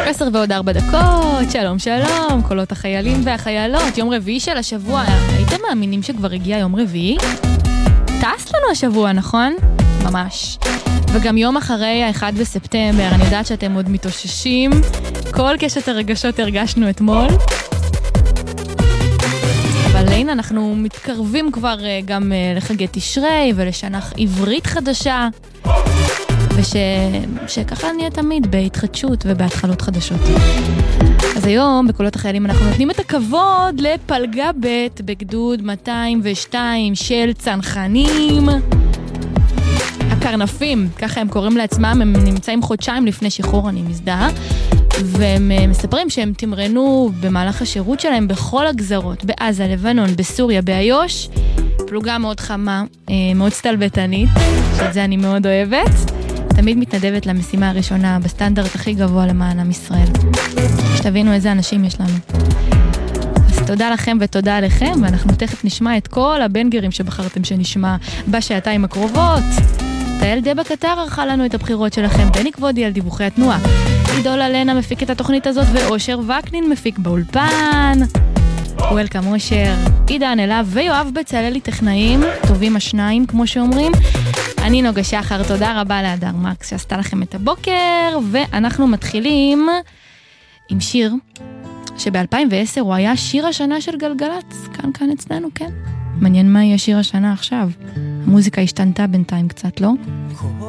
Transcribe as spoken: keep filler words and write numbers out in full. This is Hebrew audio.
עשר ועוד ארבע דקות, שלום שלום, קולות החיילים והחיילות, יום רביעי של השבוע, הייתם מאמינים שכבר הגיע יום רביעי? טס לנו השבוע, נכון? ממש. וגם יום אחרי ה-אחד בספטמבר, אני יודעת שאתם עוד מתאוששים, כל קשת הרגשות הרגשנו אתמול. אבל הנה אנחנו מתקרבים כבר גם לחגי תשרי ולשנה עברית חדשה, ושככה נהיה תמיד בהתחדשות ובהתחלות חדשות. אז היום בקולות החיילים אנחנו נותנים את הכבוד לפלגה ב' בגדוד מאתיים ושתיים של צנחנים. הקרנפים, ככה הם קוראים לעצמם, הם נמצאים חודשיים לפני שחרור, אני מזדהה, והם מספרים שהם תמרנו במהלך השירות שלהם בכל הגזרות, בעזה, לבנון, בסוריה, באיו"ש, פלוגה מאוד חמה, מאוד סטלבטנית, שאת זה אני מאוד אוהבת, תמיד מתנדבת למשימה הראשונה, בסטנדרט הכי גבוה למען עם ישראל. שתבינו איזה אנשים יש לנו. אז תודה לכם ותודה עליכם, ואנחנו תכף נשמע את כל הבנגרים שבחרתם שנשמע בשעתיים הקרובות. תהל דבה קטר ערכה לנו את הבחירות שלכם, בני כבודי על דיווחי התנועה. עידול אלנה מפיק את התוכנית הזאת, ואושר וקנין מפיק באולפן. וולקאם אושר, עידן אלה ויואב בצללי טכנאים, טובים השניים כמו שאומרים. אני נוגה שחר, תודה רבה להדר מקס שעשתה לכם את הבוקר, ואנחנו מתחילים עם שיר שב-אלפיים ועשר הוא היה שיר השנה של גלגלץ, כאן כאן אצלנו, כן. מעניין מה יהיה שיר השנה עכשיו. המוזיקה השתנתה בינתיים קצת, לא?